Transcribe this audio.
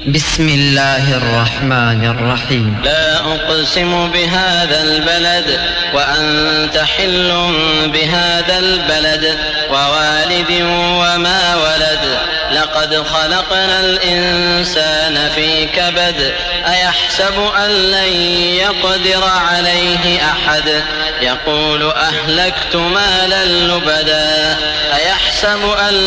بسم الله الرحمن الرحيم. لا أقسم بهذا البلد وأنت حل بهذا البلد ووالد وما ولد لقد خلقنا الإنسان في كبد أيحسب أن لن يقدر عليه أحد يقول أهلكت مالا لبدا أيحسب أن